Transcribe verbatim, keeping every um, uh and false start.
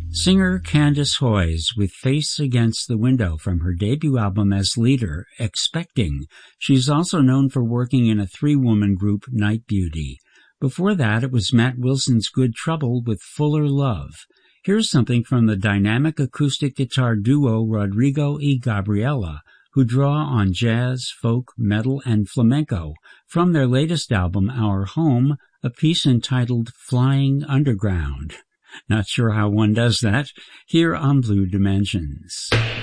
Singer Candace Hoyes with Face Against the Window from her debut album as Leader, Expecting. She's also known for working in a three-woman group, Night Beauty. Before that, it was Matt Wilson's Good Trouble with Fuller Love. Here's something from the dynamic acoustic guitar duo Rodrigo y Gabriela, who draw on jazz, folk, metal, and flamenco from their latest album, Our Home, a piece entitled Flying Underground. Not sure how one does that. Here on Blue Dimensions.